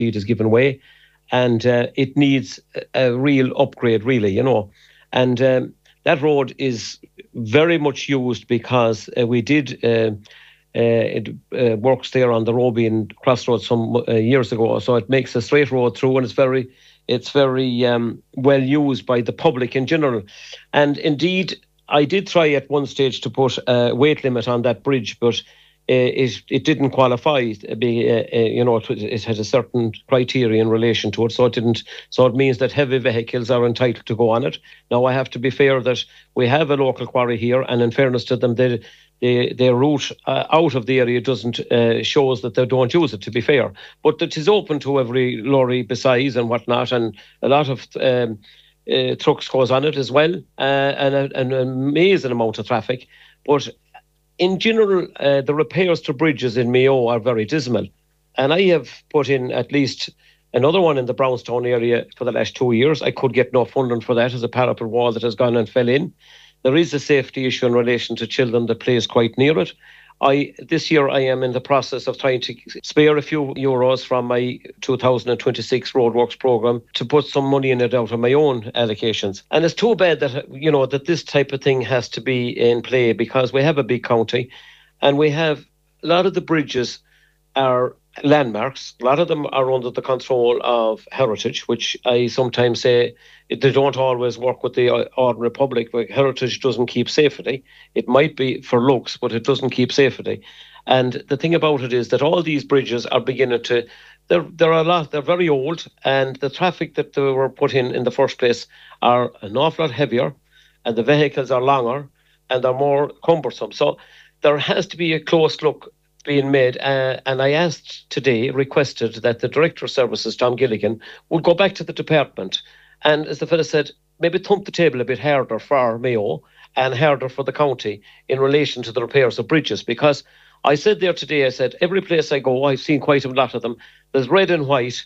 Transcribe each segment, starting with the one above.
speed is giving way, and it needs a real upgrade, really, And that road is very much used because we did works there on the Robian Crossroads some years ago. So it makes a straight road through, and it's very well used by the public in general. And indeed, I did try at one stage to put a weight limit on that bridge, but it didn't qualify. It had a certain criteria in relation to it, so it didn't. So it means that heavy vehicles are entitled to go on it. Now, I have to be fair that we have a local quarry here, and in fairness to them, their route out of the area doesn't shows that they don't use it, to be fair. But it is open to every lorry besides and whatnot, and a lot of trucks goes on it as well, and an amazing amount of traffic. But in general, the repairs to bridges in Mayo are very dismal. And I have put in at least another one in the Brownstown area for the last 2 years. I could get no funding for that as a parapet wall that has gone and fell in. There is a safety issue in relation to children that plays quite near it. This year I am in the process of trying to spare a few euros from my 2026 roadworks programme to put some money in it out of my own allocations. And it's too bad that, that this type of thing has to be in play, because we have a big county and we have a lot of the bridges are landmarks. A lot of them are under the control of Heritage, which I sometimes say they don't always work with the ordinary public, but Heritage doesn't keep safety. It might be for looks, but it doesn't keep safety. And the thing about it is that all these bridges are beginning to, they're very old, and the traffic that they were put in the first place are an awful lot heavier, and the vehicles are longer and they're more cumbersome. So there has to be a close look being made, and I requested that the Director of Services, Tom Gilligan, would go back to the department and, as the fellow said, maybe thump the table a bit harder for Mayo and harder for the county in relation to the repairs of bridges. Because I said there today, I said, every place I go, I've seen quite a lot of them. There's red and white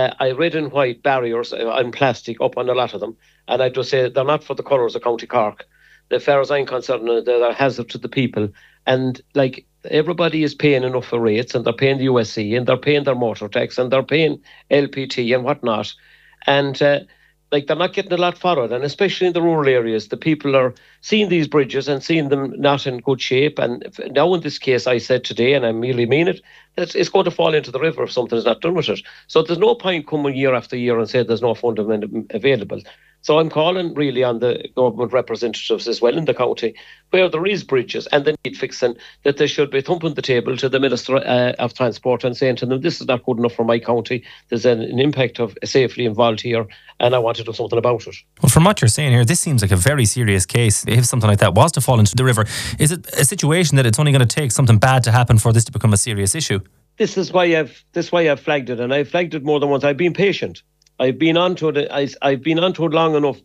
barriers and plastic up on a lot of them, and I just say they're not for the colours of County Cork. As far as I'm concerned, they're a hazard to the people. And everybody is paying enough for rates, and they're paying the USC, and they're paying their motor tax, and they're paying LPT and whatnot. And they're not getting a lot for it. And especially in the rural areas, the people are seeing these bridges and seeing them not in good shape. And now in this case, I said today, and I really mean it, that it's going to fall into the river if something is not done with it. So there's no point coming year after year and say there's no funding available. So I'm calling really on the government representatives as well in the county, where there is bridges and they need fixing, that they should be thumping the table to the Minister of Transport and saying to them, this is not good enough for my county. There's an impact of safety involved here, and I want to do something about it. Well, from what you're saying here, this seems like a very serious case. If something like that was to fall into the river, is it a situation that it's only going to take something bad to happen for this to become a serious issue? This is why I've flagged it, and I've flagged it more than once. I've been patient. I've been onto it. I've been onto it long enough,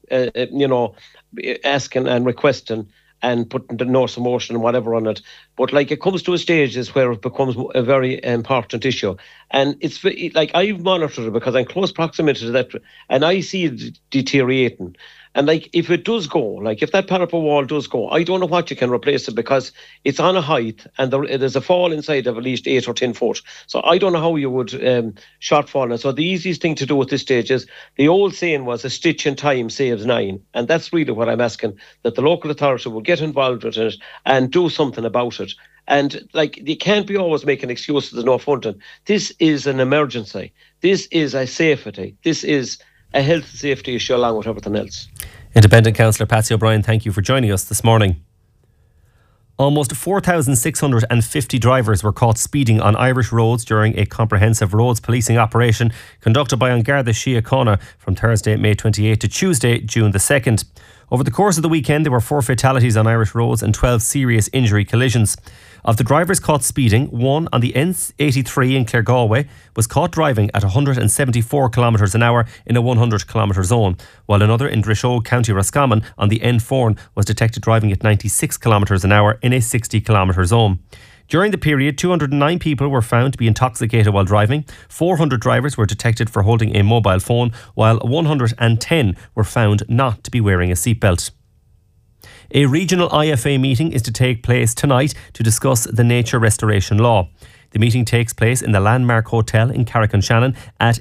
asking and requesting and putting the notice of motion and whatever on it. But it comes to a stage where it becomes a very important issue, and it's I've monitored it because I'm close proximity to that, and I see it deteriorating. And if it does go, if that parapet wall does go, I don't know what you can replace it, because it's on a height and there's a fall inside of at least 8 or 10 foot. So I don't know how you would shortfall it. So the easiest thing to do at this stage is, the old saying was, a stitch in time saves 9. And that's really what I'm asking, that the local authority will get involved with it and do something about it. And you can't be always making excuses, there's no funding. This is an emergency. This is a safety. This is a health and safety issue along with everything else. Independent Councillor Patsy O'Brien, thank you for joining us this morning. Almost 4,650 drivers were caught speeding on Irish roads during a comprehensive roads policing operation conducted by An Garda Síochána from Thursday, May 28 to Tuesday, June the 2nd. Over the course of the weekend, there were 4 fatalities on Irish roads and 12 serious injury collisions. Of the drivers caught speeding, one on the N83 in Claregalway was caught driving at 174 km an hour in a 100 km zone, while another in Drishog, County Roscommon on the N4 was detected driving at 96 km an hour in a 60 km zone. During the period, 209 people were found to be intoxicated while driving. 400 drivers were detected for holding a mobile phone, while 110 were found not to be wearing a seatbelt. A regional IFA meeting is to take place tonight to discuss the nature restoration law. The meeting takes place in the Landmark Hotel in Carrick-on-Shannon at